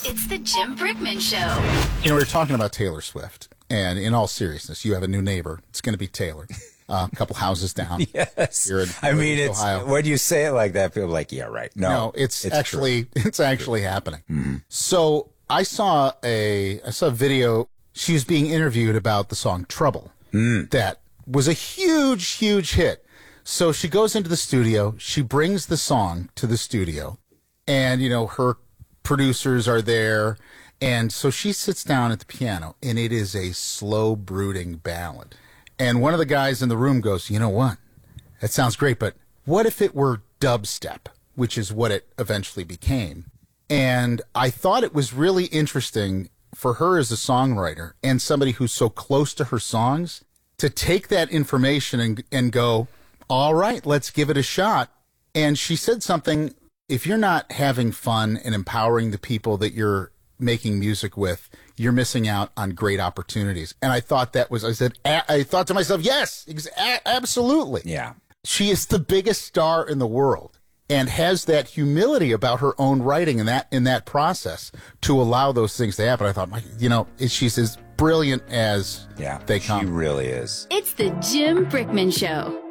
It's the Jim Brickman Show. You know, we were talking about Taylor Swift, and in all seriousness, you have a new neighbor. It's going to be Taylor. A couple houses down. Yes. Here in I mean, it's Ohio. when you say it like that, people are like, yeah, right. No, it's actually happening. Mm-hmm. So I saw a video. She was being interviewed about the song Trouble. That was a huge, huge hit. So she goes into the studio. She brings the song to the studio, and, you know, her producers are there. And so she sits down at the piano, and it is a slow, brooding ballad. And one of the guys in the room goes, you know what? That sounds great, but what if it were dubstep, which is what it eventually became? And I thought it was really interesting for her as a songwriter and somebody who's so close to her songs to take that information and go, all right, let's give it a shot. And she said something, if you're not having fun and empowering the people that you're making music with, you're missing out on great opportunities. And I thought I thought to myself, yes, absolutely. Yeah. She is the biggest star in the world and has that humility about her own writing in that process to allow those things to happen. I thought, you know, she's as brilliant as they come. She really is. It's the Jim Brickman Show.